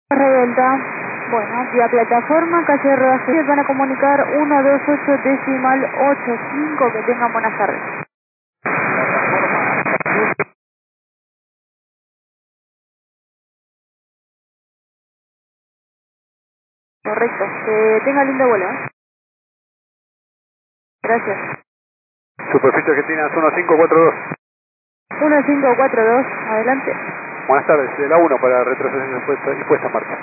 Revuelta. Bueno, vía plataforma, calle de rodaje, van a comunicar 128 decimal 85, que tengan buenas tardes. Correcto, que tenga lindo vuelo, ¿eh? Gracias. Superficie Argentina 1542. 1542, adelante. Buenas tardes, de la 1 para retrocesión y puesta en marcha.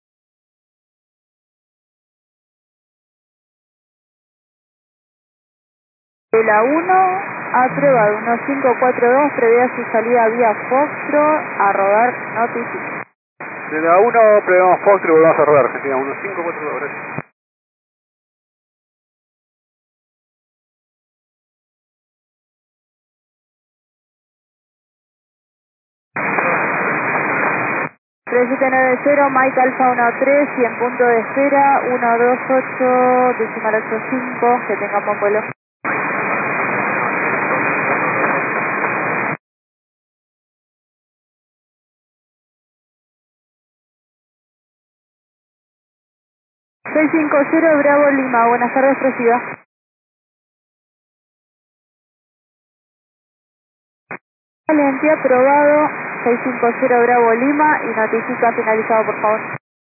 De la 1, aprobado, 1542, prevea su salida vía Foxtrot, a rodar notifica. De la 1 probamos Fox y volvemos a rodar Argentina 1542, gracias. ...3790, Mike Alfa 13 y en punto de espera, 128 decimal 85, que tengan buen vuelo. ...650 Bravo Lima, buenas tardes, reciba. Valentía aprobado, 650 Bravo Lima y notifica finalizado, por favor.